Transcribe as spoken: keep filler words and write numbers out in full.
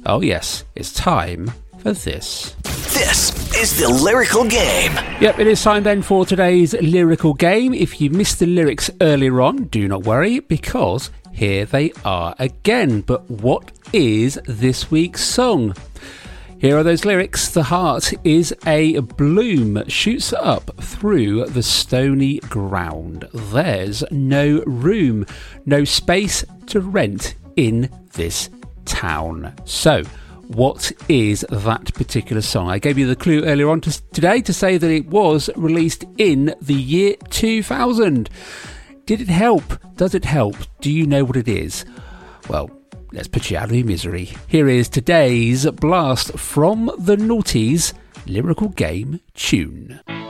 Oh yes, it's time for this. This is the Lyrical Game. Yep, it is time then for today's Lyrical Game. If you missed the lyrics earlier on, do not worry, because here they are again. But what is this week's song? Here are those lyrics. The heart is a bloom, shoots up through the stony ground. There's no room, no space to rent in this town. So, what is that particular song? I gave you the clue earlier on to, today to say that it was released in the year two thousand. Did it help? Does it help? Do you know what it is? Well, let's put you out of your misery. Here is today's blast from the Naughties Lyrical Game tune.